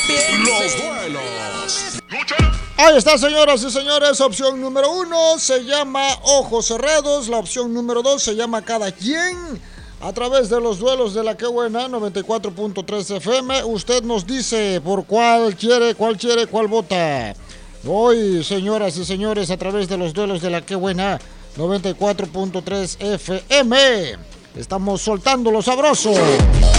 Los duelos. Ahí está, señoras y señores. Opción número 1 se llama Ojos Cerrados. La opción número 2 se llama Cada Quien. A través de los duelos de la Que Buena 94.3 FM, usted nos dice por cuál quiere, cuál vota. Hoy, señoras y señores, a través de los duelos de la Que Buena 94.3 FM, estamos soltando lo sabroso.